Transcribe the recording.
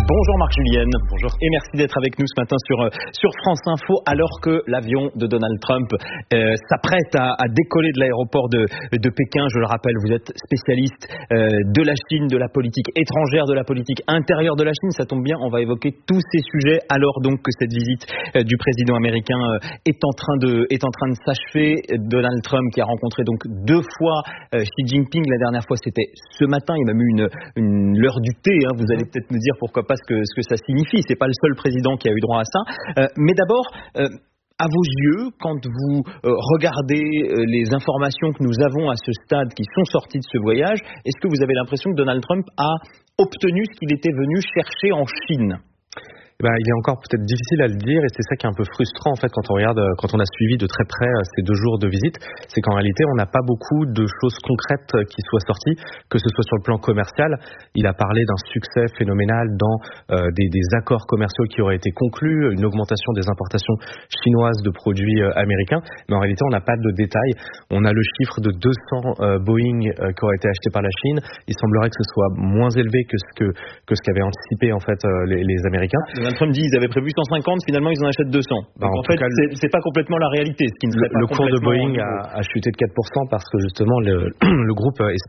Bonjour Marc Julienne, bonjour et merci d'être avec nous ce matin sur France Info alors que l'avion de Donald Trump s'apprête à décoller de l'aéroport de Pékin. Je le rappelle, vous êtes spécialiste de la Chine, de la politique étrangère, de la politique intérieure de la Chine. Ça tombe bien, on va évoquer tous ces sujets alors donc que cette visite du président américain est en train de s'achever. Donald Trump qui a rencontré donc 2 fois Xi Jinping. La dernière fois c'était ce matin, il m'a mis l'heure du thé. Vous allez peut-être nous dire pourquoi pas ce que ça signifie. C'est pas le seul président qui a eu droit à ça. Mais d'abord, à vos yeux, quand vous regardez les informations que nous avons à ce stade qui sont sorties de ce voyage, est-ce que vous avez l'impression que Donald Trump a obtenu ce qu'il était venu chercher en Chine ? Il est encore peut-être difficile à le dire et c'est ça qui est un peu frustrant en fait quand on a suivi de très près ces 2 jours de visite, c'est qu'en réalité on n'a pas beaucoup de choses concrètes qui soient sorties, que ce soit sur le plan commercial. Il a parlé d'un succès phénoménal dans des accords commerciaux qui auraient été conclus, une augmentation des importations chinoises de produits américains, mais en réalité on n'a pas de détails. On a le chiffre de 200 Boeing qui auraient été achetés par la Chine. Il semblerait que ce soit moins élevé que ce qu'avaient anticipé en fait les Américains. Donald Trump dit qu'ils avaient prévu 150, finalement ils en achètent 200. Donc en fait, c'est pas complètement la réalité. Ce qui ne serait pas le cours de Boeing a chuté de 4% parce que justement le groupe